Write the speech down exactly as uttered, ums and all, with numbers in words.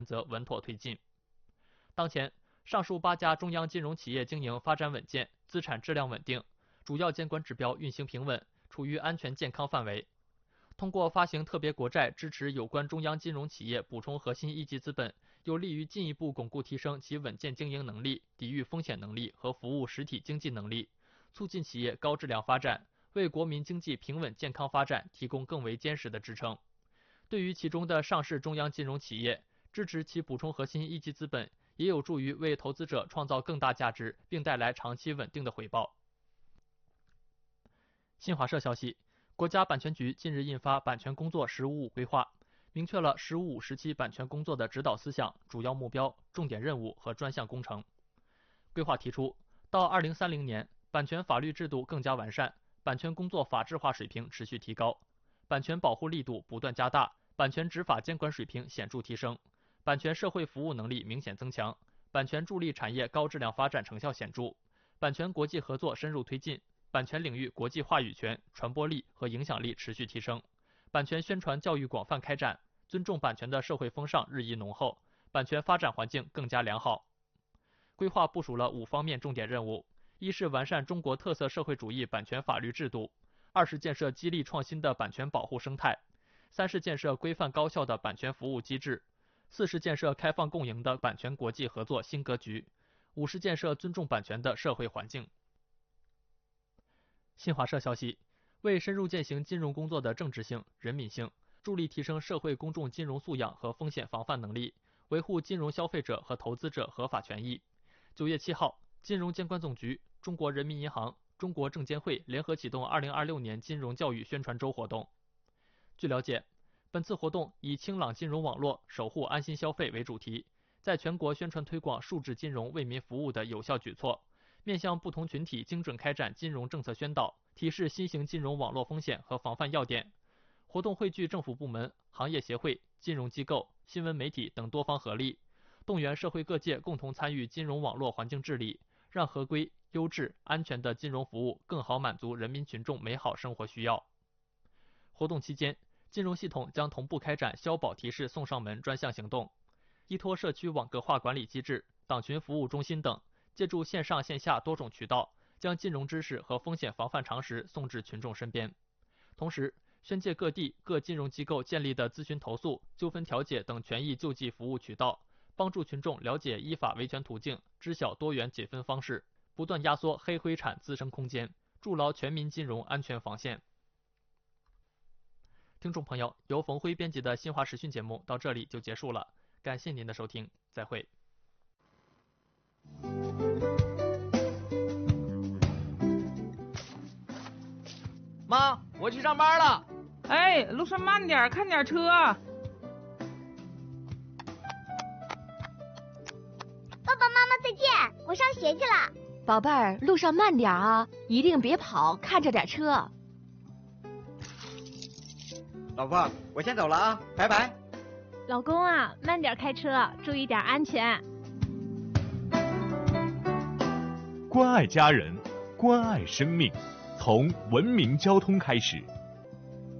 则稳妥推进。当前，上述八家中央金融企业经营发展稳健，资产质量稳定，主要监管指标运行平稳，处于安全健康范围。通过发行特别国债支持有关中央金融企业补充核心一级资本，有利于进一步巩固提升其稳健经营能力、抵御风险能力和服务实体经济能力，促进企业高质量发展，为国民经济平稳健康发展提供更为坚实的支撑。对于其中的上市中央金融企业，支持其补充核心一级资本，也有助于为投资者创造更大价值，并带来长期稳定的回报。新华社消息，国家版权局近日印发《版权工作“十五五”规划》，明确了“十五五”时期版权工作的指导思想、主要目标、重点任务和专项工程。规划提出，到二零三零年，版权法律制度更加完善，版权工作法治化水平持续提高，版权保护力度不断加大，版权执法监管水平显著提升，版权社会服务能力明显增强，版权助力产业高质量发展成效显著，版权国际合作深入推进，版权领域国际话语权、传播力和影响力持续提升，版权宣传教育广泛开展，尊重版权的社会风尚日益浓厚，版权发展环境更加良好。规划部署了五方面重点任务：一是完善中国特色社会主义版权法律制度；二是建设激励创新的版权保护生态；三是建设规范高效的版权服务机制；四是建设开放共赢的版权国际合作新格局；五是建设尊重版权的社会环境。新华社消息，为深入践行金融工作的政治性、人民性，助力提升社会公众金融素养和风险防范能力，维护金融消费者和投资者合法权益，九月七号，金融监管总局、中国人民银行、中国证监会联合启动二零二六年金融教育宣传周活动。据了解，本次活动以清朗金融网络，守护安心消费为主题，在全国宣传推广数字金融为民服务的有效举措，面向不同群体精准开展金融政策宣导，提示新型金融网络风险和防范要点。活动汇聚政府部门、行业协会、金融机构、新闻媒体等多方合力，动员社会各界共同参与金融网络环境治理，让合规、优质、安全的金融服务更好满足人民群众美好生活需要。活动期间，金融系统将同步开展消保提示送上门专项行动，依托社区网格化管理机制、党群服务中心等，借助线上线下多种渠道，将金融知识和风险防范常识送至群众身边。同时，宣介各地各金融机构建立的咨询投诉、纠纷调解等权益救济服务渠道，帮助群众了解依法维权途径，知晓多元解分方式，不断压缩黑灰产滋生空间，筑牢全民金融安全防线。听众朋友，由冯辉编辑的新华时讯节目到这里就结束了，感谢您的收听，再会。 妈，我去上班了。 哎，路上慢点，看点车。 爸爸妈妈再见，我上学去了。 宝贝儿，路上慢点啊，一定别跑，看着点车。 老婆，我先走了啊，拜拜。 老公啊，慢点开车，注意点安全。 关爱家人，关爱生命，从文明交通开始。